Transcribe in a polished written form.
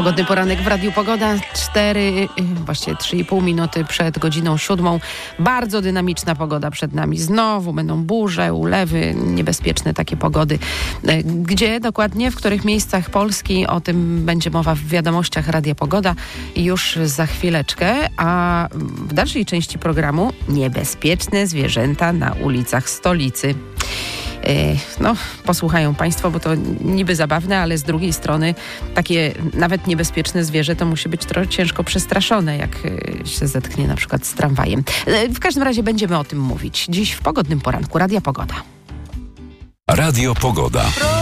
Pogodny poranek w Radiu Pogoda, 3,5 minuty przed godziną 7. Bardzo dynamiczna pogoda przed nami. Znowu będą burze, ulewy, niebezpieczne takie pogody. Gdzie dokładnie, w których miejscach Polski, o tym będzie mowa w wiadomościach Radia Pogoda już za chwileczkę. A w dalszej części programu niebezpieczne zwierzęta na ulicach stolicy. Posłuchają Państwo, bo to niby zabawne, ale z drugiej strony takie nawet niebezpieczne zwierzę to musi być trochę ciężko przestraszone, jak się zetknie na przykład z tramwajem. W każdym razie będziemy o tym mówić dziś w Pogodnym Poranku Radia Pogoda. Radio Pogoda.